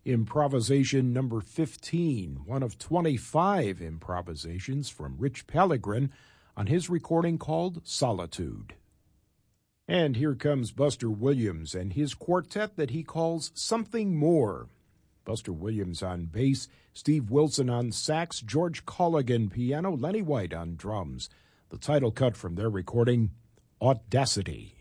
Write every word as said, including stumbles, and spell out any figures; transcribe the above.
improvisation number fifteen, one of twenty-five improvisations from Rich Pellegrin on his recording called Solitude. And here comes Buster Williams and his quartet that he calls Something More. Buster Williams on bass, Steve Wilson on sax, George Colligan piano, Lenny White on drums. The title cut from their recording, Audacity.